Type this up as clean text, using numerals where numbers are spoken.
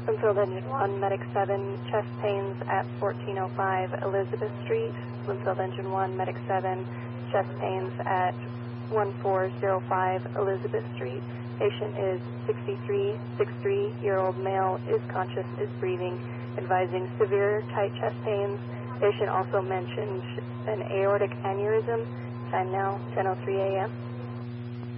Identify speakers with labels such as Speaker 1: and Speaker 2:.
Speaker 1: Winfield Engine 1, Medic 7, chest pains at 1405 Elizabeth Street. Winfield Engine 1, Medic 7, chest pains at 1405 Elizabeth Street. Patient is 63-year-old male, is conscious, is breathing, advising severe tight chest pains. Patient also mentioned an aortic aneurysm. Time now, 10:03 a.m.